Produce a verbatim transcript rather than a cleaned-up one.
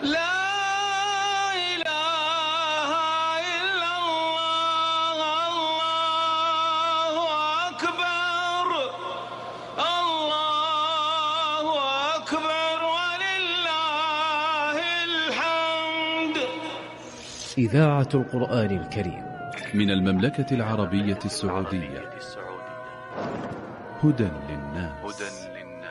لا إله إلا الله. الله أكبر الله أكبر ولله الحمد. إذاعة القرآن الكريم من المملكة العربية السعودية. هدى للناس.